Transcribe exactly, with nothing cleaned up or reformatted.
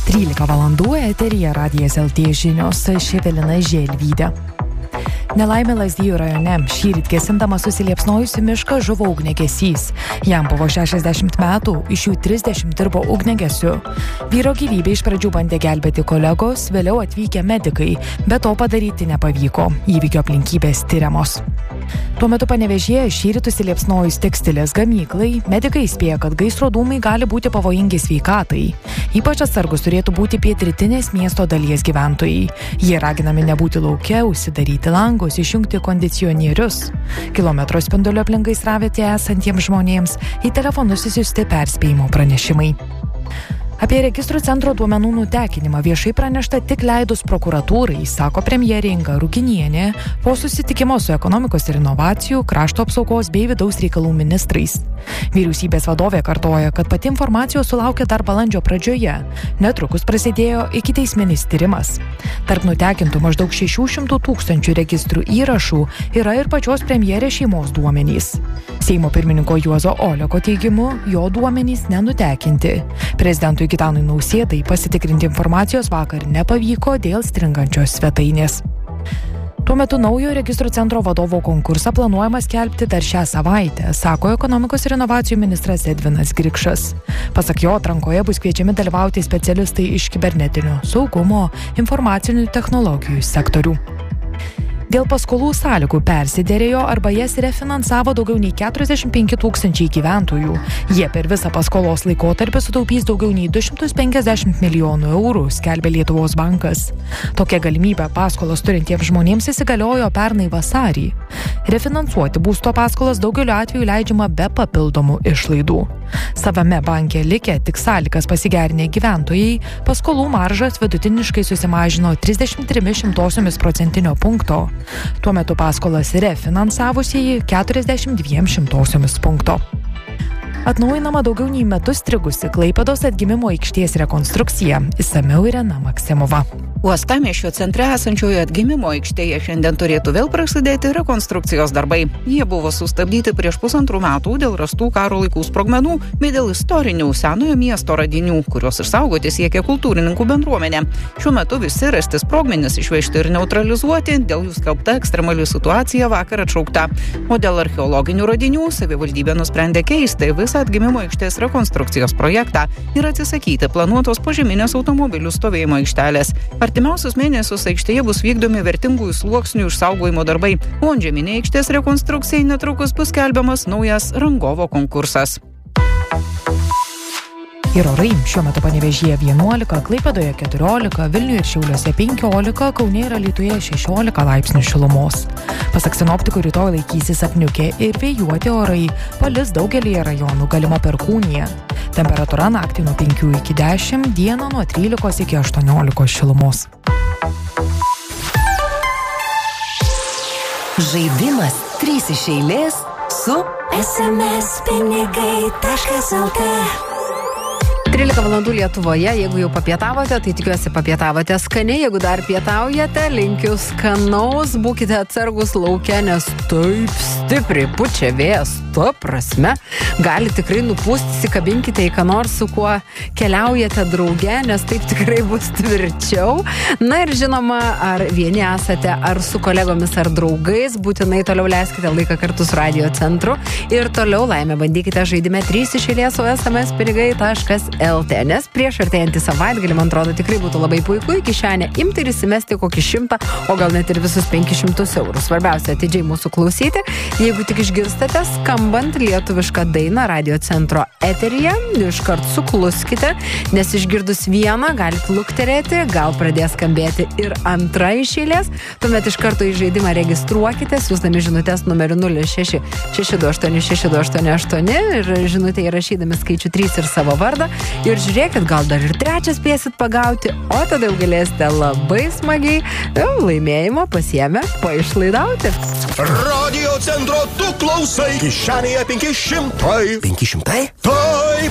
trylika valandų eteryje Radijas L T žinios, aš Evelina Želvytė. Nelaimė Lazdijų rajone. Šįryt gesindamas susiliepsnojusi mišką žuvo ugniagesys. Jam buvo šešiasdešimt metų, iš jų trisdešimt dirbo ugniagesiu. Vyro gyvybę iš pradžių bandė gelbėti kolegos, vėliau atvykę medikai, bet to padaryti nepavyko. Įvykio aplinkybės tiriamos. Tuo metu Panevėžyje šįryt susiliepsnojus tekstilės gamyklai, medikai įspėja, kad gaisro dūmai gali būti pavojingi sveikatai. Ypač atsargus turėtų būti pietrytinės miesto dalies gyventojai. Jie raginami nebūti lauke, užsidaryti langus, išjungti kondicionierius. Kilometro spindulio aplink gaisravietėje esantiems žmonėms į telefonus išsiųsti perspėjimo pranešimai. Apie registrų centro duomenų nutekinimą viešai pranešta tik leidus prokuratūrai, sako premjerė Inga Ruginienė po susitikimo su ekonomikos ir inovacijų, krašto apsaugos bei vidaus reikalų ministrais. Vyriausybės vadovė kartoja, kad pati informacijos sulaukė dar balandžio pradžioje. Netrukus prasidėjo ikiteisminis tyrimas. Tarp nutekintų maždaug šešių šimtų tūkstančių registrų įrašų yra ir pačios premjerės šeimos duomenys. Seimo pirmininko Juozo Oleko teigimu, jo duomenys nenutekinti. Prezidentui Gitanui Nausėdai pasitikrinti informacijos vakar nepavyko dėl stringančios svetainės. Tuo metu naujo registrų centro vadovo konkursą planuojama skelbti dar šią savaitę, sako ekonomikos ir inovacijų ministras Edvinas Grikšas. Pasak jo, atrankoje bus kviečiami dalyvauti specialistai iš kibernetinio saugumo, informacinių technologijų sektorių. Dėl paskolų sąlygų persiderėjo arba jas refinansavo daugiau nei keturiasdešimt penki tūkstančiai gyventojų. Jie per visą paskolos laikotarpį sutaupys daugiau nei du šimtus penkiasdešimt milijonų eurų, skelbė Lietuvos bankas. Tokia galimybė paskolas turintiems žmonėms įsigaliojo pernai vasarį. Refinansuoti būsto paskolas daugeliu atveju leidžiama be papildomų išlaidų. Savame banke likę tik sąlygas pasigerinę gyventojai paskolų maržas vidutiniškai susimažino trisdešimt trimis šimtosiomis procentinio punkto. Tuo metu paskolas refinansavusieji keturiasdešimt dviem šimtosiomis punkto. Atnaujinama daugiau nei metus strigusi Klaipėdos atgimimo aikštės rekonstrukcija. Išsamiau Irena Maksimova. Uostamiesčio centre esančioje atgimimo aikštėje šiandien turėtų vėl prasidėti rekonstrukcijos darbai. Jie buvo sustabdyti prieš pusantrų metų dėl rastų karo laikų sprogmenų bei dėl istorinių senojo miesto radinių, kurios išsaugoti siekia kultūrininkų bendruomenė. Šiuo metu visi rasti sprogmenys išvežti ir neutralizuoti, dėl jų skelbta ekstremali situacija vakar atšaukta. O dėl archeologinių radinių savivaldybė nusprendė keisti visą atgimimo aikštės rekonstrukcijos projektą ir atsisakyti planuotos požeminės automobilių stovėjimo aikštelės. Artimiausius mėnesius aikštėje bus vykdomi vertingųjų sluoksnių išsaugojimo darbai, o antžeminė aikštės rekonstrukcijai netrukus bus skelbiamas naujas rangovo konkursas. Ir orai šiuo metu Panevėžyje vienuolika, Klaipėdoje keturiolika, Vilniuje ir Šiauliuose penkiolika, Kaune ir Alytuje šešiolika laipsnių šilumos. Pasak sinoptikų, rytoj laikysis apniukę ir vėjuoti orai, palis daugelyje rajonų, galima perkūnija. Temperatūra naktį nuo penkių iki dešimt, dieną nuo trylikos iki aštuoniolikos šilumos. Žaidimas trys iš eilės su es em es pinigai taškas el tė. trylika valandų Lietuvoje, jeigu jau papietavote, tai tikiuosi papietavote skaniai, jeigu dar pietaujate, linkiu skanaus, būkite atsargus lauke, nes taip stipriai pučia vėjas, to prasme, gali tikrai nupūsti, įsikabinkite į ką nors, su kuo keliaujate drauge, nes taip tikrai bus tvirčiau. Na ir žinoma, ar vieni esate, ar su kolegomis, ar draugais, būtinai toliau leiskite laiką kartu su Radio centru ir toliau laimę bandykite žaidime trys iš eilės su es em es pinigai taškas el tė, nes prieš artėjantį savaitgalį, man atrodo, tikrai būtų labai puiku į kišenę imti ir įsimesti kokį šimtą, o gal net ir visus penkis šimtus eurų. Svarbiausia, atidžiai mūsų klausyti. Jeigu tik išgirstate skambant lietuvišką dainą Radio centro eteryje, iškart sukluskite, nes išgirdus vieną galite lukterėti, gal pradės skambėti ir antra iš eilės. Tuomet iš karto į žaidimą registruokite, siųsdami žinutės numeriu nulis šeši šeši du aštuoni šeši du aštuoni aštuoni ir žinutę įrašydami skaičių trys ir savo vardą. Ir žiūrėkit, gal dar ir trečią spėsit pagauti, o tada jau galėsite labai smagiai laimėjimą pasiėmę paišlaidauti. Radio centro tu klausai, kišenėje penki šimtai. penki šimtai? Taip!